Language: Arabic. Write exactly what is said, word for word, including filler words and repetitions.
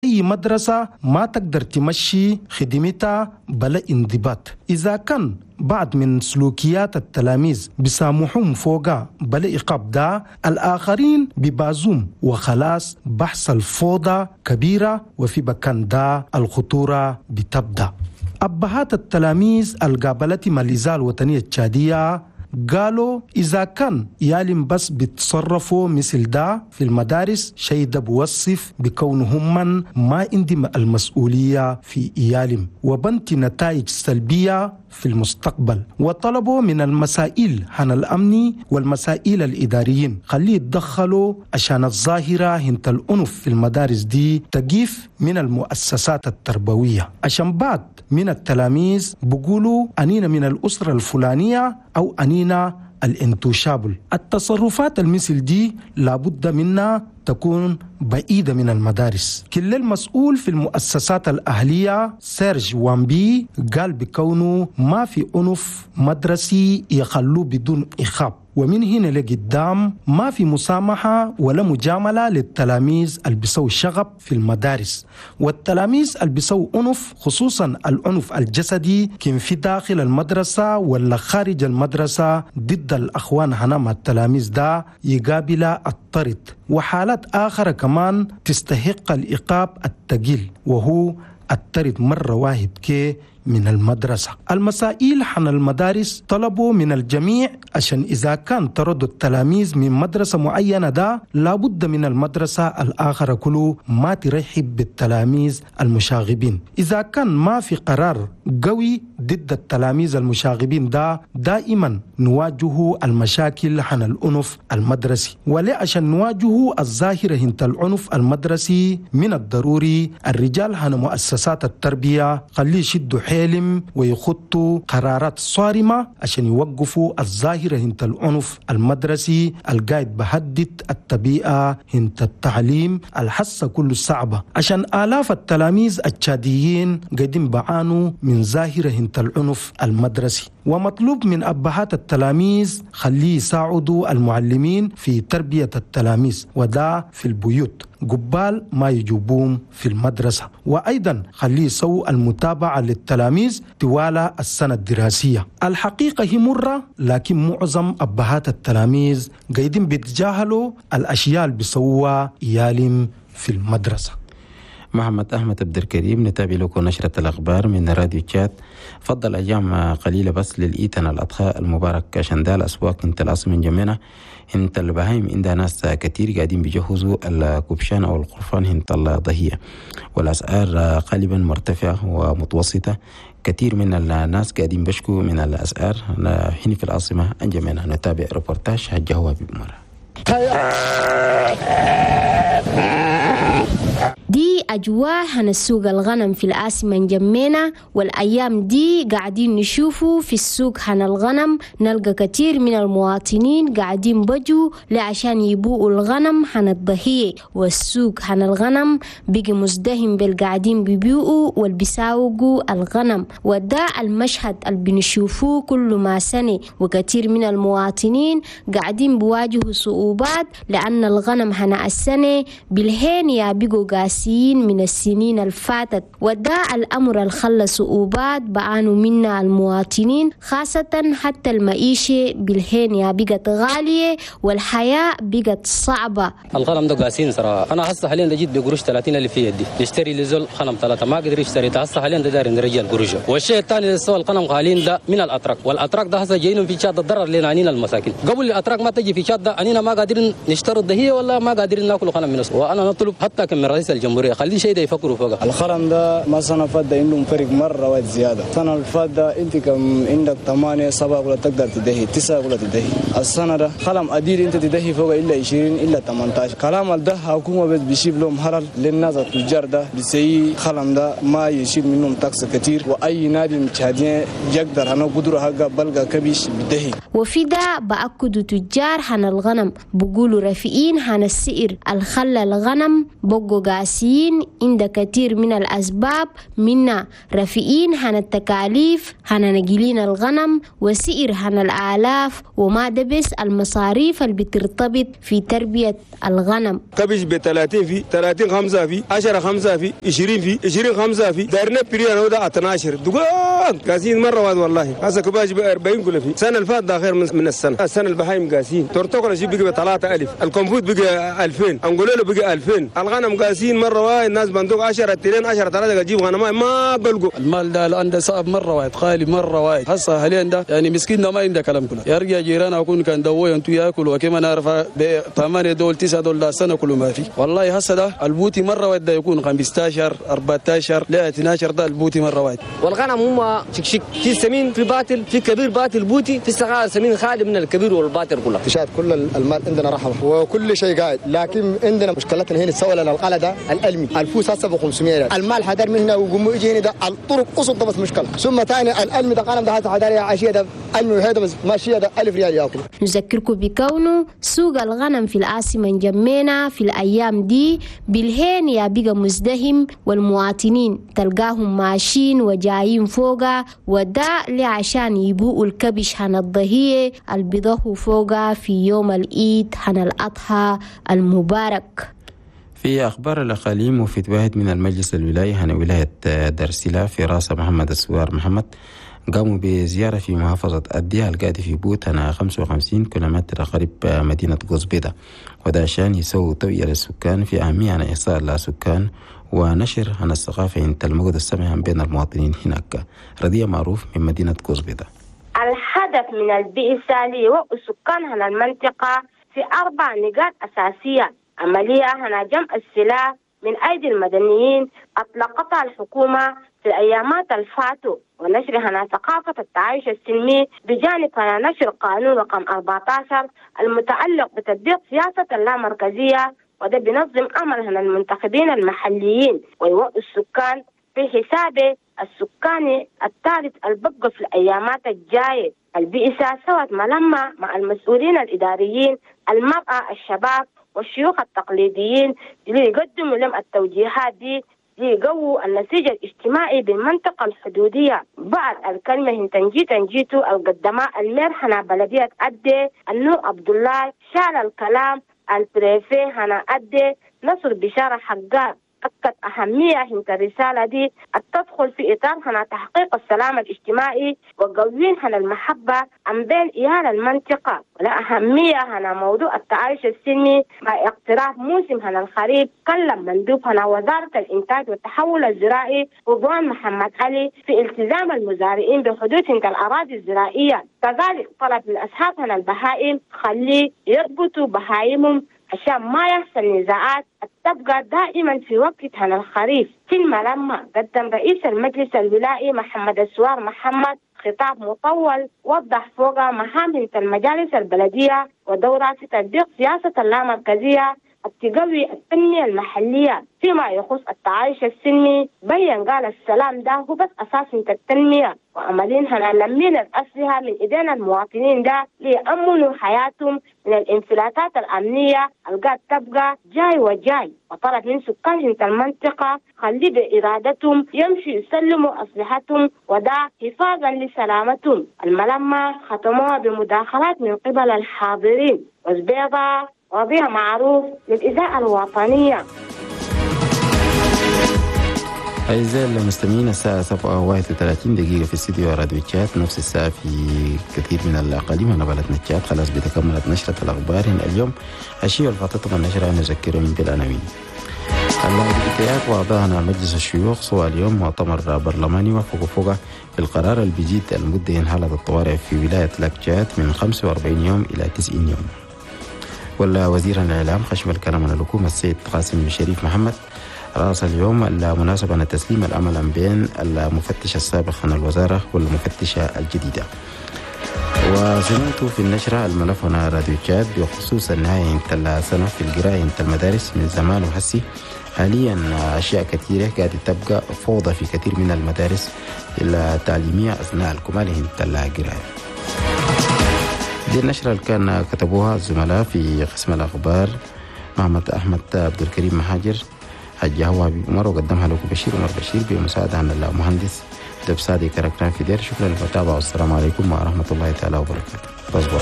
أي مدرسة ما تقدر تمشي خدمتها بلا انضباط. إذا كان بعض من سلوكيات التلاميذ بسامحهم فوقها بلا إقاب دا، الآخرين ببازوم وخلاص بحصل فوضى كبيرة، وفي مكان دا الخطورة بتبدأ. أبهات التلاميذ القابلة ماليزا الوطنية التشادية قالوا إذا كان يالم بس بيتصرفوا مثل ده في المدارس، شيء ده بوصف بكونهم من ما عندهم المسؤولية في يالم وبنت نتائج سلبية في المستقبل. وطلبوا من المسائل عن الأمن والمسائل الإداريين خليه يتدخلوا عشان الظاهرة هنت الأنف في المدارس دي تقيف من المؤسسات التربوية. عشان بعض من التلاميذ بيقولوا أنينا من الأسرة الفلانية أو أنينا الانتشابل. التصرفات المثل دي لابد منها تكون بعيدة من المدارس. كل المسؤول في المؤسسات الأهلية سيرج وامبي قال بكونه ما في أنف مدرسي يخلوه بدون إخاب، ومن هنا لقدام ما في مسامحة ولا مجاملة للتلاميذ اللي بيسووا شغب في المدارس. والتلاميذ اللي بيسووا أنف خصوصا الأنف الجسدي كان في داخل المدرسة ولا خارج المدرسة ضد الأخوان هنا مع التلاميذ ده يقابل الطرد. وحالات آخرة كمان تستحق الإعقاب الثقيل، وهو الطرد مرة واحد كي من المدرسة. المسائل عن المدارس طلبوا من الجميع عشان إذا كان طردوا التلاميذ من مدرسة معينة ده لابد من المدرسة الآخرة كله ما ترحب بالتلاميذ المشاغبين. إذا كان ما في قرار قوي ضد التلاميذ المشاغبين ده دائما نواجه المشاكل عن العنف المدرسي. ولا عشان نواجه الظاهرة هنت العنف المدرسي من الضروري الرجال عن مؤسسات التربية خليه يشدوا حيلم ويخطوا قرارات صارمة عشان يوقفوا الظاهرة هنت العنف المدرسي القاعد بهدد الطبيعة هنت التعليم الحصة كله صعبة. عشان آلاف التلاميذ التشاديين قاعدين بعانوا من ظاهرة هنت العنف المدرسي، ومطلوب من أبهات التلاميذ خليه يساعدوا المعلمين في تربية التلاميذ وده في البيوت قبال ما يجوبون في المدرسة، وأيضا خليه يسووا المتابعة للتلاميذ طوال السنة الدراسية. الحقيقة هي مرة، لكن معظم أبهات التلاميذ قاعدين بيتجاهلوا الأشياء اللي بيسووها إيالهم في المدرسة. محمد أحمد عبد الكريم، نتابع لكم نشرة الأخبار من راديو تشات. فضل أيام قليلة بس للإيتنا الأضحى المبارك عشان ده الأسواق انت العاصمة جمينة انت البهايم عندها ناس كتير قاعدين بيجهزوا الكبشان أو القرفان انت الضهية، والأسعار غالبا مرتفعة ومتوسطة. كثير من الناس قاعدين بيشكوا من الأسعار هنا في العاصمة جمينة. نتابع ريبورتاج حجة هو بمرة. دي أجواء عن السوق الغنم في العاصمة جمينة، والأيام دي قاعدين نشوفوا في السوق عن الغنم نلقى كتير من المواطنين قاعدين بجوا لعشان يبوءوا الغنم عن الضحية، والسوق عن الغنم بقى مزدهم بالقاعدين بيبيعوا والبيساوقوا الغنم. وده المشهد اللي بنشوفوه كل ما سنة، وكتير من المواطنين قاعدين بواجهوا صعوبات لأن الغنم عن السنة بالهين يا بقوا قاسيين من السنين الفاتت. وده الأمر الخلى صعوبات بعانوا منها المواطنين، خاصة حتى المعيشة بالهين بقت غالية والحياة بقت صعبة. الغنم ده قاسين صراحة. أنا هسه حاليا جيت بقروش ثلاثين اللي في يدي يشتري لزول خنم ثلاثة ما قدر يشتري. هسه حاليا ده دار نرجع القروش. والشيء الثاني سوى الغنم غالين ده من الأتراك، والأتراك ده هسه جايين في شاد الضرر لنا عنين المساكين. قبل الأتراك ما تجي في شاد ده أنينا ما قادرين نشتري الدهية ولا ما قادرين ناكل خنم منه. وأنا نطلب حتى كم رئيس الجمهورية خلي شيء ده يفكروا فوقه. الخرم ده ما سنة فاتة عندهم فرق مرة واحد زيادة. السنة اللي فاتة أنت كم عندك ثمانية سبعة ولا تقدر تدهي تسعة ولا تدهي. السنة ده خلم أدير أنت تدهي فوق إلا عشرين إلا ثمانية عشر. كلام ده حكومة بس بيشيب لهم حرل للناس التجار ده بيسي خلم ده ما يشيل منهم تاكس كتير، وأي نادي متشادين يقدر أنا قدره حاجة بلغة كبيش بدهي. وفي ده بأكدوا تجار عن الغنم بقولوا رافئين عن السئر الخلى الغنم بقوا قاسيين المسؤولين عند كثير من الأسباب، منها رفيئين عن التكاليف، عن نقلين الغنم، وسئر عن الآلاف، وما دبس المصاريف اللي بترتبط في تربية الغنم. كبش ب ثلاثين في ثلاثين خمسة في عشرة خمسة في عشرين في عشرين خمسة في دارنا بريان هذا اثناشر دقائق قاسين مرة واحد والله. هسه كباش ب أربعين كله في سنة الفات ده خير من السنة. السنة البهايم قاسين تورتوكل شيء بقى ثلاثة ألف، الكمبوت بقى ألفين، أنقولله بقى ألفين، الغنم قاسين مرة واحد. الناس بندوق عشرة تلين عشرة ثلاثة تجيب غنم ما بلقوا. المال ده الآن ده صعب مرة واحد، خالي مرة واحد. هسه حاليا ده يعني مسكين ده ما عنده كلام كله. يرجع جيران أكون كان دوّي أنتوا يأكلوا وكما نعرف بثمانية دول تسعة دول السنة كله ما في. والله هسه ده البوتي مرة واحد ده يكون خمستاشر أربعتاشر لا اثناشر ده البوتي مرة واحد. والغنم هم شكشك في سمين في باطل في كبير باطل بوتي في صغار سمين خالي من الكبير والباطل كله. تشاد كل المال عندنا رحمة وكل شيء قاعد، لكن عندنا مشكلتنا هنا السوى للقلة ده الألمي الفوس هسه ب خمسمية، المال حدر من هنا وقوموا يجي هنا ده الطرق أصل ده بس مشكلة. ثم ثاني الألمي ده قلم ده هذا حدر عشية ده ألمي هذا بس ماشية ده ألف ريال يأكل. نذكركم بكونه سوق الغنم في العاصمة جمينة في الأيام دي بالهين يا بقى مزدهم، والمواطنين تلقاهم ماشيين وجايين فوقها، وده لعشان يبوءوا الكبش عن الضهية البيضه فوقها في يوم العيد عن الأضحى المبارك. في أخبار الأقاليم، وفي واحد من المجلس الولايي عن ولاية دارسلا في رأس محمد السوار محمد قاموا بزيارة في محافظة أديها القاعدة في بوت أنا خمسة وخمسين كيلومتر قريب مدينة قوزبيدة، وده عشان يسووا توعية للسكان في أهمية عن إحصاء السكان ونشر عن الثقافة عند الموجود السمع بين المواطنين هناك. رضية معروف من مدينة قوزبيدة. الهدف من البعثة لوعي السكان عن المنطقة في أربع نقاط أساسية: عملية هنا جمع السلاح من أيدي المدنيين أطلقتها الحكومة في الأيامات الفاتوا، ونشر هنا ثقافة التعايش السلمي، بجانب هنا نشر قانون رقم أربعة عشر المتعلق بتطبيق سياسة اللامركزية، وده بنظم عمل هنا المنتخبين المحليين ويوعوا السكان في حساب السكاني الثالث البقى في الأيامات الجاية. البعثة سوت ملمة مع المسؤولين الإداريين، المرأة، الشباب والشيوخ التقليديين ليقدموا لهم التوجيهات دي ليقووا النسيج الاجتماعي بالمنطقة الحدودية. بعد الكلمة هنتنجي تنجيتو القدماء المرحنة بلدية أدي النور عبد الله شال الكلام البريفي هنا أدي نصر بشارة حقار أكد أهمية هنت الرسالة دي التدخل في إطار هنا تحقيق السلام الاجتماعي وقوين هنا المحبة عن بين إيال المنطقة، ولا أهمية هنا موضوع التعايش السلمي مع اقتراب موسم هنا الخريف. كلم مندوب هنا وزارة الإنتاج والتحول الزراعي رضوان محمد علي في التزام المزارعين بحدود هنت الأراضي الزراعية، كذلك طلب من أصحاب هنا البهائم خلي يربطوا بهائمهم عشان ما يحصل نزاعات تبقى دائما في وقت هنا الخريف. في الملمة قدم رئيس المجلس الولائي محمد السوار محمد خطاب مطول وضح فوق مهام المجالس البلدية ودورها في تطبيق سياسة اللامركزية التقوي التنمية المحلية. فيما يخص التعايش السلمي بيّن قال السلام ده هو بس أساس التنمية، وعملين هنا لمين الأسلحة من إيدين المواطنين ده ليأمنوا حياتهم من الانفلاتات الأمنية القاد تبقى جاي وجاي، وطلب من سكان المنطقة خلي بإرادتهم يمشوا يسلموا أسلحتهم وده حفاظا لسلامتهم. الملمة ختموها بمداخلات من قبل الحاضرين. وزبيضة رضية معروف للإذاعة الوطنية. أعزائي المستمعين، الساعة سبعة وواحد وثلاثين دقيقة في استديو راديو تشات، نفس الساعة في كثير من الأقاليم هنا بلدنا تشات. خلاص بتكملت نشرة الأخبار اليوم. الشيء الفاتت من النشرة نذكرهم بالعناوين. الاتحاد وأعضاء مجلس الشيوخ سوى اليوم مؤتمر برلماني وفقوا فوق بالقرار اللي بيزيد المدة حالة الطوارئ في ولاية لاكجات من خمسة وأربعين يوم إلى تسعين يوم. ولا وزير الإعلام خشم الكلام عن الحكومة السيد قاسم شريف محمد رأس اليوم المناسبة عن تسليم الأمل بين المفتش السابق عن الوزارة والمفتشة الجديدة. وسمعت في النشرة الملف هنا راديو تشات بخصوص النهاية انت سنة في القراءة انت المدارس من زمان وحسي حاليا أشياء كثيرة قاعدة تبقى فوضى في كثير من المدارس التعليمية أثناء الكمال انت القراءة. دي النشرة اللي كان كتبوها الزملاء في قسم الأخبار محمد أحمد عبد الكريم محاجر حجة هو عمر، وقدمها لكم بشير عمر بشير بمساعدة عن المهندس دبسادي كراكران فيدير. شكرا للمتابعة والسلام عليكم ورحمة الله تعالى وبركاته.